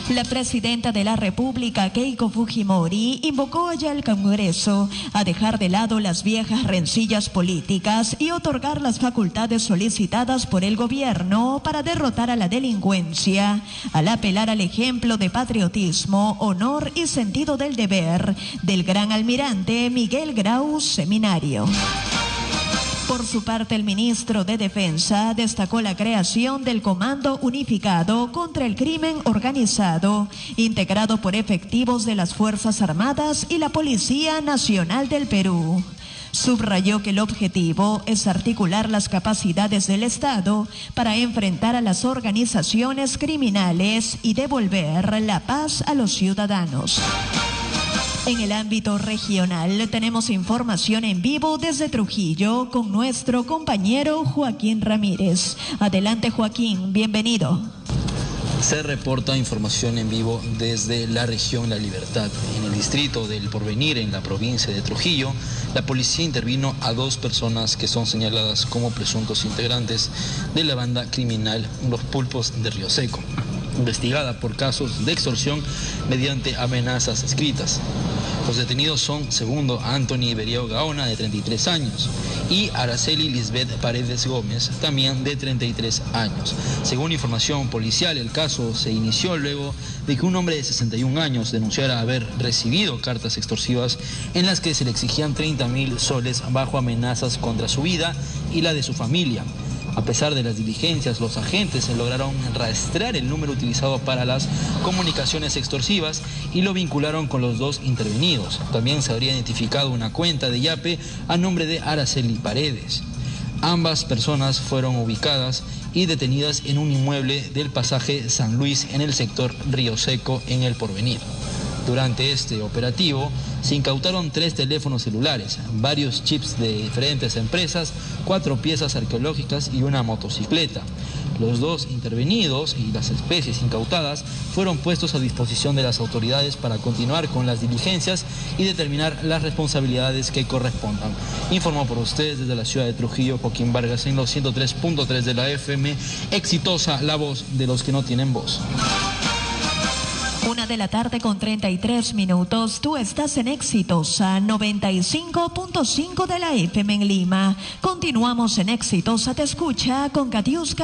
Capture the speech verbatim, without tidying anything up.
La presidenta de la República, Keiko Fujimori, invocó allá al Congreso a dejar de lado las viejas rencillas políticas y otorgar las facultades solicitadas por el gobierno para derrotar a la delincuencia, al apelar al ejemplo de patriotismo, honor y sentido del deber del gran almirante Miguel Grau Seminario. Por su parte, el ministro de Defensa destacó la creación del Comando Unificado contra el Crimen Organizado, integrado por efectivos de las Fuerzas Armadas y la Policía Nacional del Perú. Subrayó que el objetivo es articular las capacidades del Estado para enfrentar a las organizaciones criminales y devolver la paz a los ciudadanos. En el ámbito regional tenemos información en vivo desde Trujillo con nuestro compañero Joaquín Ramírez. Adelante, Joaquín, bienvenido. Se reporta información en vivo desde la región La Libertad. En el distrito del Porvenir, en la provincia de Trujillo, la policía intervino a dos personas que son señaladas como presuntos integrantes de la banda criminal Los Pulpos de Río Seco, investigada por casos de extorsión mediante amenazas escritas. Los detenidos son, segundo, Anthony Beriao Gaona, de treinta y tres años, y Araceli Lisbeth Paredes Gómez, también de treinta y tres años. Según información policial, el caso se inició luego de que un hombre de sesenta y un años denunciara haber recibido cartas extorsivas en las que se le exigían treinta mil soles bajo amenazas contra su vida y la de su familia. A pesar de las diligencias, los agentes lograron rastrear el número utilizado para las comunicaciones extorsivas y lo vincularon con los dos intervenidos. También se habría identificado una cuenta de Yape a nombre de Araceli Paredes. Ambas personas fueron ubicadas y detenidas en un inmueble del pasaje San Luis en el sector Río Seco, en el Porvenir. Durante este operativo se incautaron tres teléfonos celulares, varios chips de diferentes empresas, cuatro piezas arqueológicas y una motocicleta. Los dos intervenidos y las especies incautadas fueron puestos a disposición de las autoridades para continuar con las diligencias y determinar las responsabilidades que correspondan. Informó por ustedes desde la ciudad de Trujillo, Joaquín Vargas, en los ciento tres punto tres de la F M. Exitosa, la voz de los que no tienen voz. Una de la tarde con treinta y tres minutos. Tú estás en Exitosa noventa y cinco punto cinco de la F M en Lima. Continuamos en Exitosa Te Escucha con Katiuska.